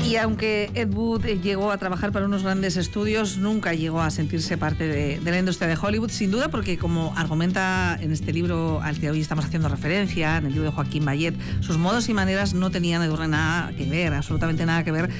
Y aunque Ed Wood llegó a trabajar para unos grandes estudios, nunca llegó a sentirse parte de la industria de Hollywood, sin duda, porque como argumenta en este libro al que hoy estamos haciendo referencia, en el libro de Joaquín Bayet, sus modos y maneras no tenían nada que ver, absolutamente nada que ver